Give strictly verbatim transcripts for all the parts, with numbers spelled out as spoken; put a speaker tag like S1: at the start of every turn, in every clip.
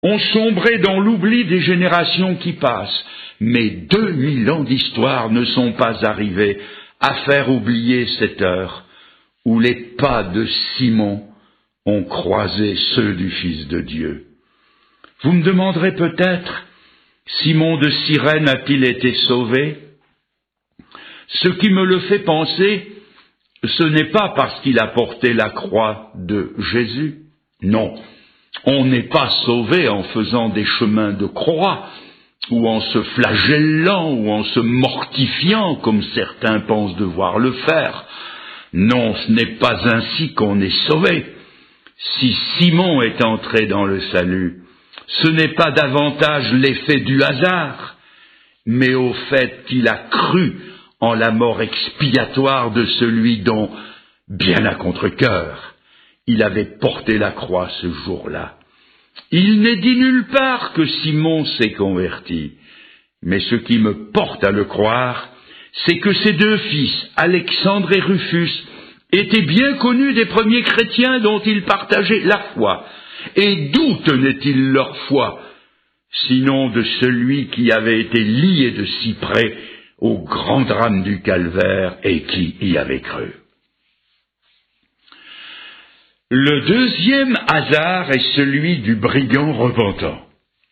S1: ont sombré dans l'oubli des générations qui passent, mais deux mille ans d'histoire ne sont pas arrivés à faire oublier cette heure où les pas de Simon ont croisé ceux du Fils de Dieu. Vous me demanderez peut-être, Simon de Cyrène a-t-il été sauvé? Ce qui me le fait penser, ce n'est pas parce qu'il a porté la croix de Jésus. Non, on n'est pas sauvé en faisant des chemins de croix, ou en se flagellant, ou en se mortifiant, comme certains pensent devoir le faire. Non, ce n'est pas ainsi qu'on est sauvé. Si Simon est entré dans le salut, ce n'est pas davantage l'effet du hasard, mais au fait qu'il a cru en la mort expiatoire de celui dont, bien à contre-cœur, il avait porté la croix ce jour-là. Il n'est dit nulle part que Simon s'est converti, mais ce qui me porte à le croire, c'est que ses deux fils, Alexandre et Rufus, étaient bien connus des premiers chrétiens dont ils partageaient la foi. Et d'où tenaient-ils leur foi, sinon de celui qui avait été lié de si près au grand drame du calvaire et qui y avait cru. Le deuxième hasard est celui du brigand repentant.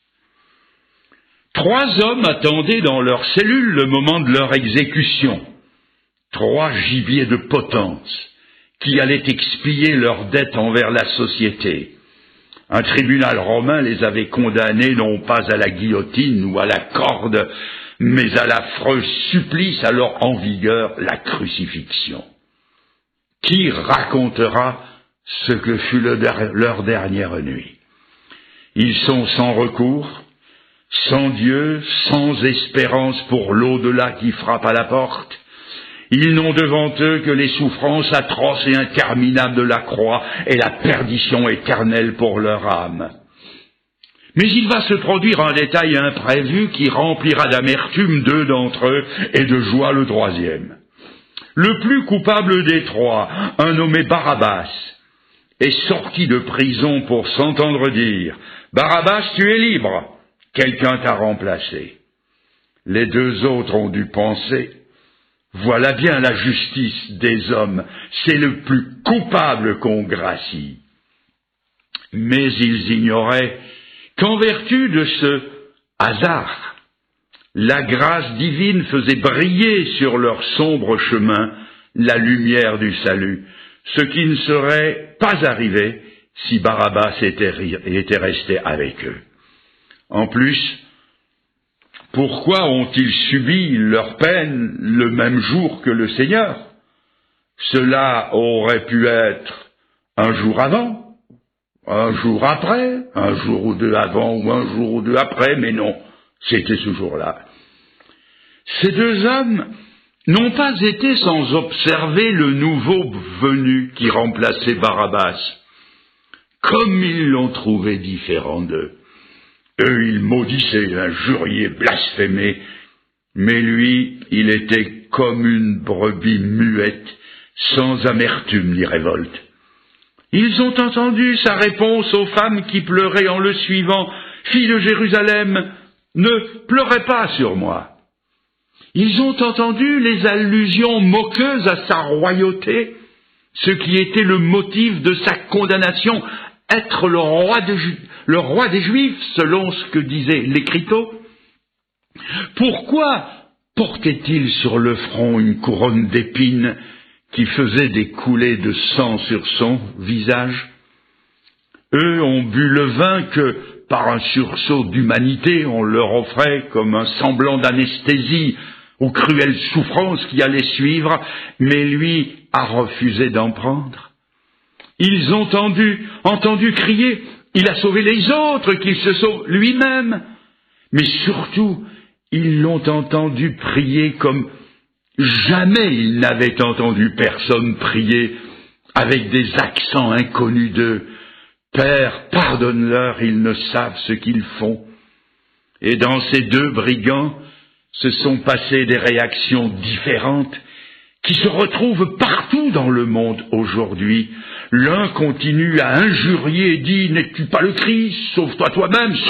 S1: Trois hommes attendaient dans leur cellule le moment de leur exécution. Trois gibiers de potence qui allaient expier leurs dettes envers la société. Un tribunal romain les avait condamnés non pas à la guillotine ou à la corde, mais à l'affreux supplice alors en vigueur, la crucifixion. Qui racontera ce que fut le der- leur dernière nuit? Ils sont sans recours, sans Dieu, sans espérance pour l'au-delà qui frappe à la porte. Ils n'ont devant eux que les souffrances atroces et interminables de la croix et la perdition éternelle pour leur âme. Mais il va se produire un détail imprévu qui remplira d'amertume deux d'entre eux et de joie le troisième. Le plus coupable des trois, un nommé Barabbas, est sorti de prison pour s'entendre dire « Barabbas, tu es libre, quelqu'un t'a remplacé ». Les deux autres ont dû penser « Voilà bien la justice des hommes, c'est le plus coupable qu'on gracie ». Mais ils ignoraient qu'en vertu de ce hasard, la grâce divine faisait briller sur leur sombre chemin la lumière du salut, ce qui ne serait pas arrivé si Barabbas était, était resté avec eux. En plus, pourquoi ont-ils subi leur peine le même jour que le Seigneur? Cela aurait pu être un jour avant, un jour après, un jour ou deux avant ou un jour ou deux après, mais non, c'était ce jour-là. Ces deux hommes n'ont pas été sans observer le nouveau venu qui remplaçait Barabbas, comme ils l'ont trouvé différent d'eux. Eux, ils maudissaient, injuriaient, blasphémaient, mais lui, il était comme une brebis muette, sans amertume ni révolte. Ils ont entendu sa réponse aux femmes qui pleuraient en le suivant. « Fille de Jérusalem, ne pleurez pas sur moi. » Ils ont entendu les allusions moqueuses à sa royauté, ce qui était le motif de sa condamnation, être le roi, de Ju- le roi des Juifs, selon ce que disait l'Écriteau. Pourquoi portait-il sur le front une couronne d'épines qui faisait des coulées de sang sur son visage? Eux ont bu le vin que, par un sursaut d'humanité, on leur offrait comme un semblant d'anesthésie aux cruelles souffrances qui allaient suivre, mais lui a refusé d'en prendre. Ils ont entendu, entendu crier « Il a sauvé les autres, qu'il se sauve lui-même !» Mais surtout, ils l'ont entendu prier comme jamais ils n'avaient entendu personne prier avec des accents inconnus d'eux. « Père, pardonne-leur, ils ne savent ce qu'ils font. » Et dans ces deux brigands se sont passées des réactions différentes qui se retrouvent partout dans le monde aujourd'hui. L'un continue à injurier et dit « N'es-tu pas le Christ? Sauve-toi toi-même,